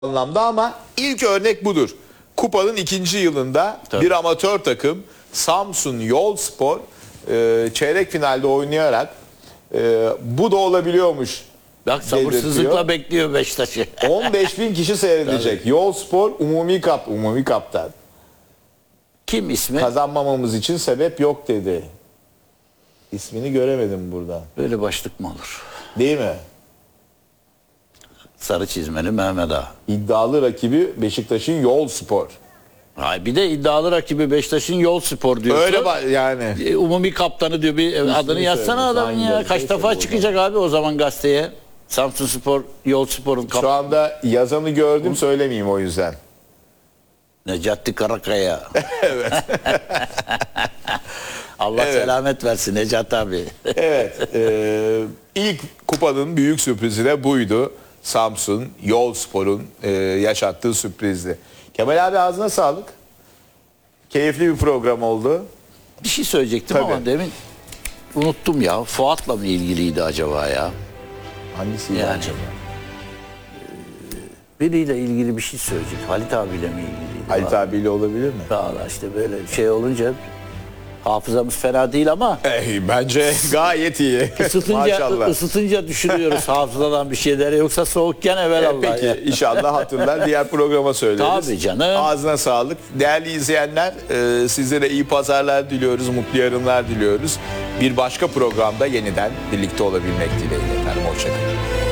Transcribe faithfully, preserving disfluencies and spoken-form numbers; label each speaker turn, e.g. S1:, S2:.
S1: anlamda ama ilk örnek budur. Kupanın ikinci yılında
S2: Tabii.
S1: bir amatör takım Samsun Yolspor e, çeyrek finalde oynayarak e, bu da olabiliyormuş.
S2: Bak sabırsızlıkla
S1: dedirtiyor.
S2: bekliyor Beşiktaş'ı.
S1: on beş bin kişi seyredecek. Yolspor Umumi Kap, Umumi Kap'tan.
S2: Kim ismi?
S1: Kazanmamamız için sebep yok dedi. İsmini göremedim burada.
S2: Böyle başlık mı olur?
S1: Değil mi?
S2: Sarı çizmeli Mehmet Ağa.
S1: İddialı rakibi Beşiktaş'ın Yolspor.
S2: Hay bir de iddialı rakibi Beşiktaş'ın Yol Spor diyorsun.
S1: Öyle ba- yani.
S2: E, Umumi kaptanı diyor, bir e, adını yazsana
S1: söylüyorsun,
S2: adamın
S1: hangi
S2: ya.
S1: gazeteye
S2: Kaç defa
S1: söyle
S2: çıkacak abi o zaman gazeteye? Samsun Spor, Yol Spor'un
S1: Şu
S2: kaptanı.
S1: anda yazanı gördüm, söylemeyeyim o yüzden.
S2: Necati Karakaya. Evet. Allah
S1: Evet.
S2: selamet versin Necati abi.
S1: Evet, e, ilk kupanın büyük sürprizi de buydu. Samsun Yolspor'un e, yaşattığı sürprizdi. Kemal abi ağzına sağlık. Keyifli bir program oldu.
S2: Bir şey söyleyecektim
S1: Tabii.
S2: ama demin unuttum ya. Fuat'la mı ilgiliydi acaba ya?
S1: Hangisiydi
S2: Yani.
S1: acaba?
S2: Biriyle ilgili bir şey söyleyecek. Halit abiyle mi ilgiliydi?
S1: Halit abiyle olabilir mi?
S2: Valla işte böyle şey olunca hafızamız fena değil ama
S1: Ey, bence gayet iyi.
S2: ısıtınca,
S1: Maşallah.
S2: ısıtınca düşünüyoruz hafızadan bir şeyleri. Yoksa soğukken evvelallah.
S1: Peki
S2: ya.
S1: inşallah hatırlar diğer programa söyleriz.
S2: Tabii canım.
S1: Ağzına sağlık. Değerli izleyenler e, sizlere iyi pazarlar diliyoruz, mutlu yarınlar diliyoruz. Bir başka programda yeniden birlikte olabilmek dileğiyle efendim. Hoşçakalın.